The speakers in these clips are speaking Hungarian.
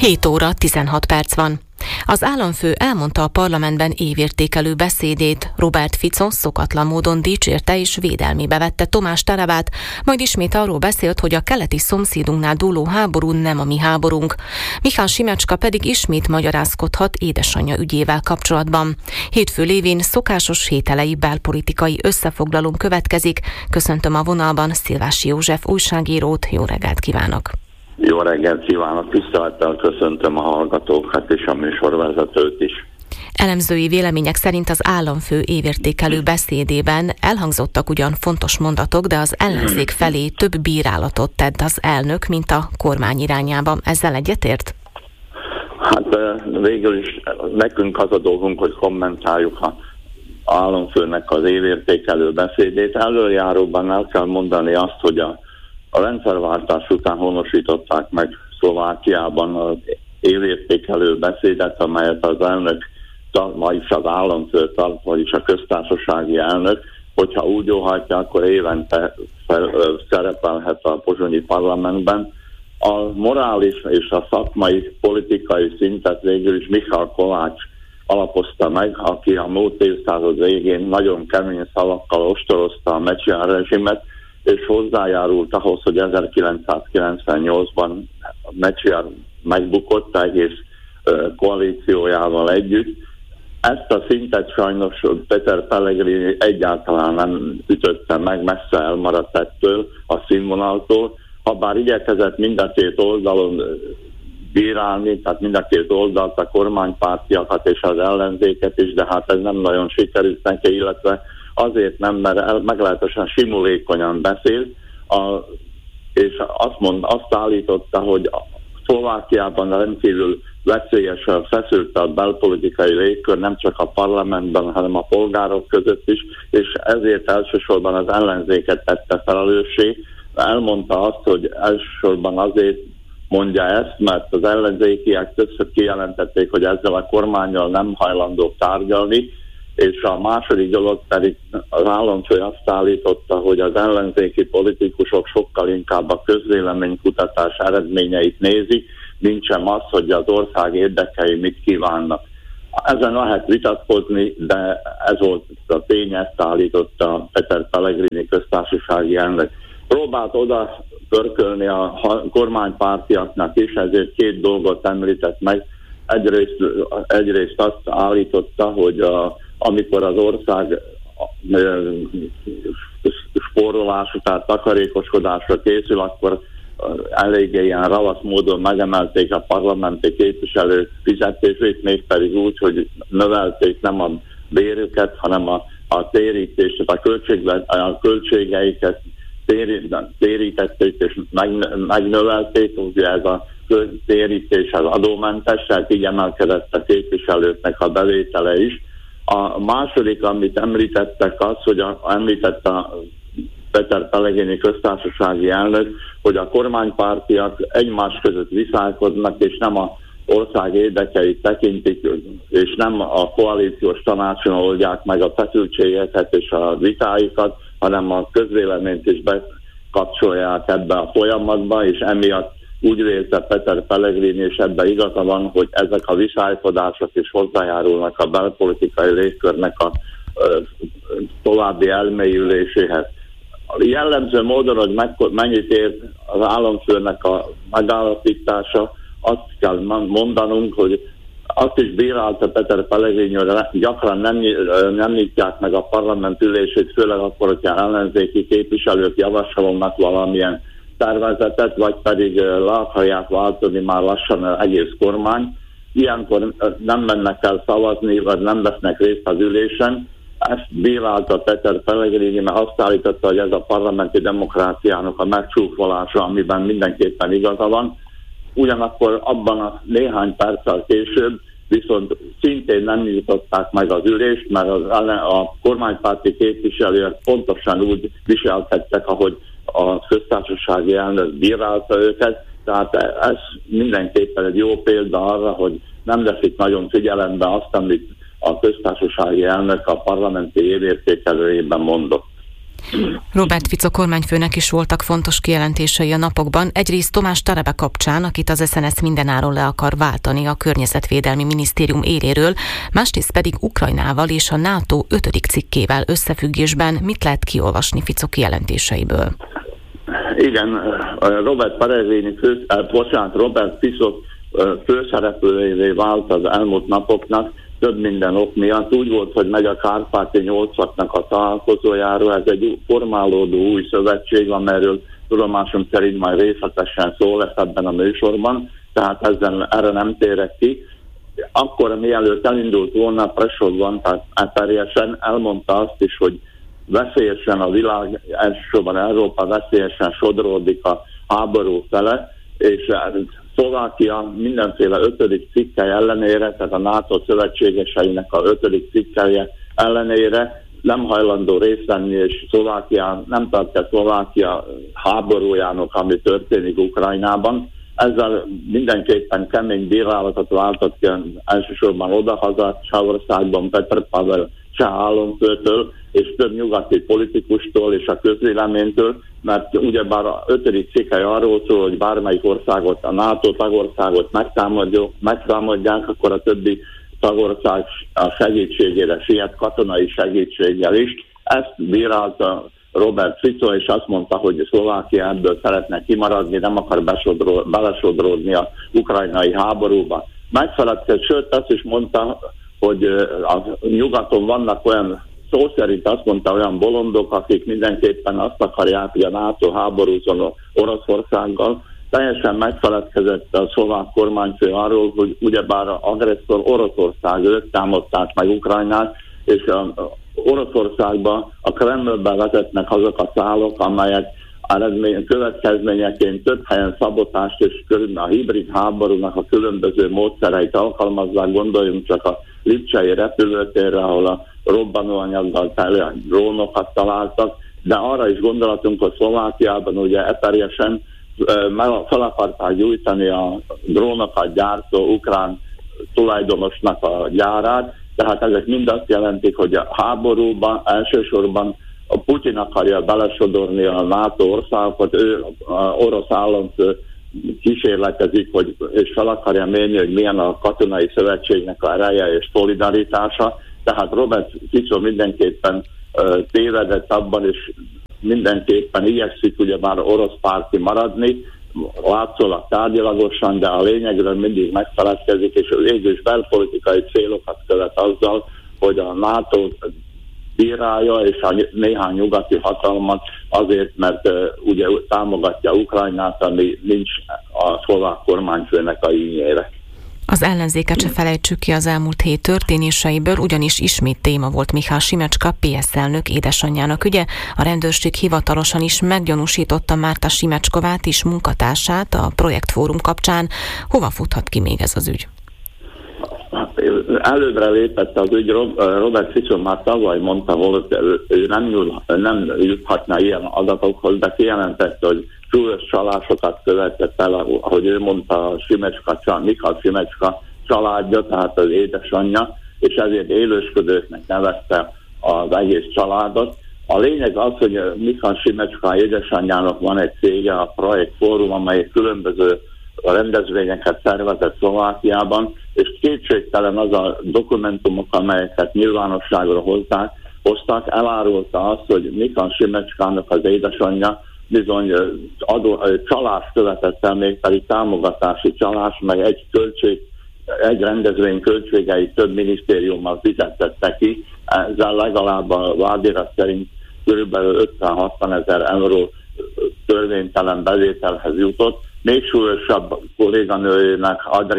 7 óra 16 perc van. Az államfő elmondta a parlamentben évértékelő beszédét. Robert Fico szokatlan módon dicsérte és védelmébe vette Tomás Tarabát, majd ismét arról beszélt, hogy a keleti szomszédunknál dúló háború nem a mi háborunk. Mihály Simecska pedig ismét magyarázkodhat édesanyja ügyével kapcsolatban. Hétfő lévén szokásos hételei belpolitikai összefoglalón következik. Köszöntöm a vonalban Szilvási József újságírót, jó reggelt kívánok! Jó reggelt kívánok, tisztelettel köszöntöm a hallgatókat és a műsorvezetőt is. Elemzői vélemények szerint az államfő évértékelő beszédében elhangzottak ugyan fontos mondatok, de az ellenzék felé több bírálatot tett az elnök, mint a kormány irányába. Ezzel egyetért? Hát végül is nekünk az a dolgunk, hogy kommentáljuk az államfőnek az évértékelő beszédét. Előjáróban el kell mondani azt, hogy a rendszerváltás után honosították meg Szlovákiában az évértékelő beszédet, amelyet az elnök, vagyis az államfő tart, vagyis a köztársasági elnök, hogyha úgy óhajtja, akkor évente szerepelhet a pozsonyi parlamentben. A morális és a szakmai politikai szintet végül is Mihály Kovács alapozta meg, aki a múlt évszázad végén nagyon kemény szavakkal ostorozta a Mečiar rezsimet, és hozzájárult ahhoz, hogy 1998-ban Mečiar megbukott egész koalíciójával együtt. Ezt a szintet sajnos Peter Pellegrini egyáltalán nem ütötte meg, messze elmaradt ettől a színvonaltól. Habár igyekezett mind a két oldalon bírálni, tehát mind a két oldalt, a kormánypártiakat és az ellenzéket is, de hát ez nem nagyon sikerült neki, illetve azért nem, mert meglehetősen simulékonyan beszél, és azt állította, hogy Szlovákiában rendkívül veszélyesen feszült a belpolitikai légkör, nem csak a parlamentben, hanem a polgárok között is, és ezért elsősorban az ellenzéket tette felelőssé. Elmondta azt, hogy elsősorban azért mondja ezt, mert az ellenzékiek többször kijelentették, hogy ezzel a kormánnyal nem hajlandók tárgyalni, és a második dolog pedig az államfő azt állította, hogy az ellenzéki politikusok sokkal inkább a közvéleménykutatás eredményeit nézik, mint sem az, hogy az ország érdekei mit kívánnak. Ezen lehet vitatkozni, de ez volt a tény, ezt állította Peter Pellegrini köztársasági elnök. Próbált oda pörkölni a kormánypártiaknak is, ezért két dolgot említett meg. Egyrészt azt állította, hogy amikor az ország spórolásra, tehát takarékoskodásra készül, akkor eléggé ilyen ravasz módon megemelték a parlamenti képviselők fizetését, mégpedig úgy, hogy növelték nem a bérüket, hanem a térítést, a költségeiket térítették és megnövelték, ugye ez a térítés az adómentes, tehát így emelkedett a képviselőknek a bevétele is. A második, amit említettek az, hogy említette a Peter Pellegrini köztársasági elnök, hogy a kormánypártiak egymás között viszálkodnak, és nem a ország érdekeit tekintik, és nem a koalíciós tanácson oldják meg a feszültségeket és a vitáikat, hanem a közvéleményt is bekapcsolják ebbe a folyamatba, és emiatt úgy vélte Peter Pellegrini, és ebben igaza van, hogy ezek a viszálykodások is hozzájárulnak a belpolitikai légkörnek a további elmélyüléséhez. Jellemző módon, hogy mennyit ér az államfőnek a megállapítása, azt kell mondanunk, hogy azt is bírálta Peter Pellegrini, hogy gyakran nem nyitják meg a parlament ülését, főleg akkor, hogyha ellenzéki képviselők javasolnak valamilyen tervezetet, vagy pedig le akarják váltani már lassan az egész kormány. Ilyenkor nem mennek el szavazni, vagy nem vesznek részt az ülésen. Ezt bírálta Peter Pellegrini, mert azt állította, hogy ez a parlamenti demokráciának a megcsúfolása, amiben mindenképpen igaza van. Ugyanakkor abban a néhány perccel később viszont szintén nem nyitották meg az ülést, mert a kormánypárti képviselők pontosan úgy viselkedtek, ahogy a köztársasági elnök bírálta őket, tehát ez mindenképpen egy jó példa arra, hogy nem veszik nagyon figyelembe azt, amit a köztársasági elnök a parlamenti évértékelőjében mondott. Robert Fico kormányfőnek is voltak fontos kijelentései a napokban. Egyrészt Tomás Taraba kapcsán, akit az SNS mindenáron le akar váltani a Környezetvédelmi Minisztérium éléről, másrészt pedig Ukrajnával és a NATO 5. cikkével összefüggésben mit lehet kiolvasni Fico kijelentéseiből? Igen, Robert Fico főszereplőjévé vált az elmúlt napoknak, több minden ok miatt. Úgy volt, hogy megy a Kárpáti 8-nak a találkozójára, ez egy formálódó új szövetség, amelyről tudomásom szerint majd részletesen szó lesz ebben a műsorban, tehát erre nem térek ki. Akkor mielőtt elindult volna Presovban, tehát teljesen elmondta azt is, hogy veszélyesen a világ, elsősorban Európa veszélyesen sodródik a háború fele, és Szlovákia mindenféle 5. cikkely ellenére, tehát a NATO szövetségeseinek a 5. cikkelje ellenére nem hajlandó részt venni, és Szlovákia nem tartja Szlovákia háborújának, ami történik Ukrajnában. Ezzel mindenképpen kemény bírálatot váltott ki elsősorban odahaza Csehországban Petr Pavel cseh államfőtől, és több nyugati politikustól és a közvéleménytől, mert ugyebár a 5. cikkely arról szól, hogy bármelyik országot, a NATO tagországot megtámadják, akkor a többi tagország a segítségére siet, katonai segítséggel is. Ezt bírálta Robert Fico, és azt mondta, hogy Szlovákia ebből szeretne kimaradni, nem akar belesodródni a ukrajnai háborúba. Megfeledkezett, sőt azt is mondta, hogy a nyugaton vannak olyan, szó szerint azt mondta, olyan bolondok, akik mindenképpen azt akarják, hogy a NATO háborúzon Oroszországgal. Teljesen megfeledkezett a szlovák kormányfő arról, hogy ugyebár az agresszor Oroszország, ők támadták meg Ukrajnát, és Oroszországban a Kremlben vezetnek azok a szálok, amelyek következményeként több helyen szabotást és a hibrid háborúnak a különböző módszereit alkalmazzák. Gondoljunk csak a lipcsei repülőtérre, ahol a robbanóanyaggal tele drónokat találtak, de arra is gondolatunk, hogy Szlovákiában ugye eperjesen fel akarták gyújtani a drónokat gyártó ukrán tulajdonosnak a gyárát, tehát ezek mind azt jelentik, hogy a háborúban elsősorban a Putyin akarja belesodorni a NATO országokat, ő orosz államfő kísérletezik, és fel akarja mérni, hogy milyen a katonai szövetségnek a ereje és szolidaritása. Tehát Robert Fico mindenképpen tévedett abban, és mindenképpen igyekszik ugye már orosz párti maradni, látszólag tárgyalagosan, de a lényegről mindig megfeledkezik, és végül is belpolitikai célokat követ azzal, hogy a NATO bírálja, és a néhány nyugati hatalmat azért, mert ugye támogatja Ukrajnát, ami nincs a szlovák kormányfőnek a ínyére. Az ellenzéket se felejtsük ki az elmúlt hét történéseiből, ugyanis ismét téma volt Michal Simecska, PSZ elnök édesanyjának ügye. A rendőrség hivatalosan is meggyanúsította Márta Simecskovat is munkatársát a projektfórum kapcsán. Hova futhat ki még ez az ügy? Előbbre lépett az ügy. Robert Fico már tavaly mondta, hogy ő nem juthatna ilyen adatokhoz, de kijelentette, hogy súlyos csalásokat követett el, ahogy ő mondta, Michal Simecska családja, tehát az édesanyja, és ezért élősködőknek nevezte az egész családot. A lényeg az, hogy Michal Simecska édesanyjának van egy cége, a Projektfórum, amely különböző rendezvényeket szervezett Szlovákiában, és kétségtelen az a dokumentumok, amelyeket nyilvánosságra hoztak, elárulta azt, hogy Michal Simecskának az édesanyja bizony csalást követett el, mégpedig támogatási csalás, meg egy rendezvény költségeit több minisztériummal fizetette ki, ezzel legalább a vádirat szerint kb. 50-60 ezer euró törvénytelen bevételhez jutott. Még súlyosabb kolléganőjének,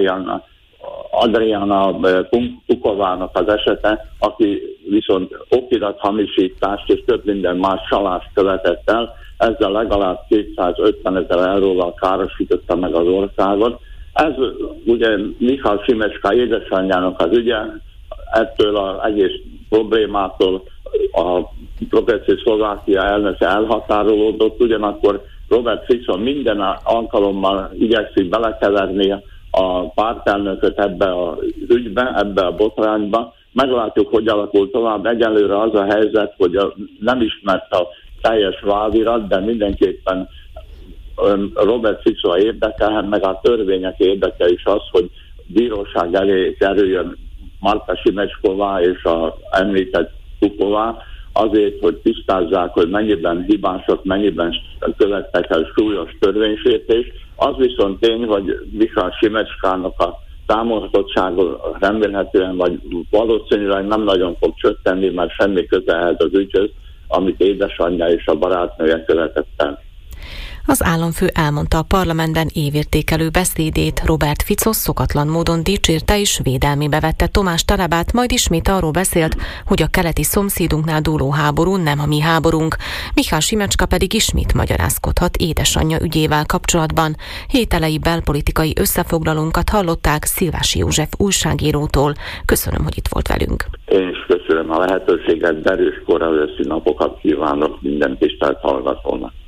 Adriana Pukovának az esete, aki viszont okirathamisítást és több minden más csalást követett el, ezzel legalább 250 ezer euróval károsította meg az országot. Ez ugye Michal Simecska édesanyjának az ügye, ettől az egész problémától a Progresszív Szlovákia elnöke elhatárolódott, ugyanakkor Robert Fico minden alkalommal igyekszik belekeverni a pártelnököt ebbe az ügybe, ebbe a botrányba. Meglátjuk, hogy alakul tovább. Egyelőre az a helyzet, hogy nem ismert a teljes vádirat, de mindenképpen Robert Fico érdeke, meg a törvények érdeke is az, hogy bíróság elé kerüljön Marta Simecskova és a említett Kukova, azért, hogy tisztázzák, hogy mennyiben hibások, mennyiben követtek el súlyos törvénysértést. Az viszont tény, hogy Mihály Simecskának a támogatottsága remélhetően, vagy valószínűleg nem nagyon fog csökkenni, mert semmi köze ehhez az ügyhöz, amit édesanyja és a barátnője követett el. Az államfő elmondta a parlamentben évértékelő beszédét, Robert Fico szokatlan módon dicsérte és védelmébe vette Tomás Tarabát, majd ismét arról beszélt, hogy a keleti szomszédunknál dúló háború nem a mi háborunk. Mihály Simecska pedig ismét magyarázkodhat édesanyja ügyével kapcsolatban. Hét elejé belpolitikai összefoglalónkat hallották Szilvási József újságírótól. Köszönöm, hogy itt volt velünk. Én is köszönöm a lehetőséget, derűs korai őszi napokat kívánok minden tisztelt hallgatónak.